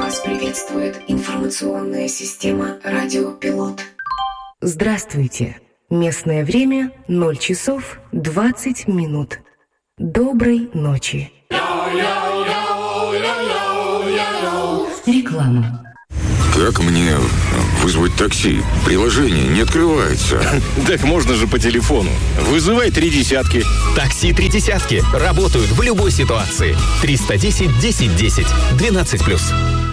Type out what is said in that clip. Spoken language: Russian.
Вас приветствует информационная система «Радио Пилот». Здравствуйте. Местное время 0 часов 20 минут. Доброй ночи. Реклама. Как мне вызвать такси? Приложение не открывается. Так можно же по телефону. Вызывай 30. Такси 30 работают в любой ситуации. 310 10 10. 12+.